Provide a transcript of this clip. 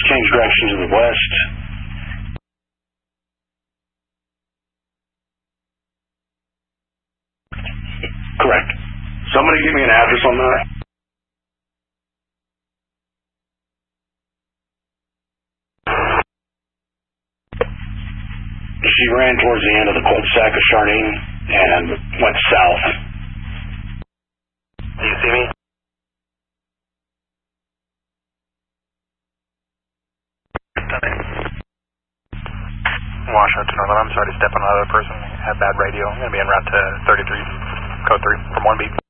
change direction to the west. Correct. Somebody give me an address on that. She ran towards the end of the cul-de-sac of Charnine and went south. Do you see me? Washington 211, I'm sorry to step on another person. Have bad radio. I'm going to be en route to 33, code 3, from 1 beat.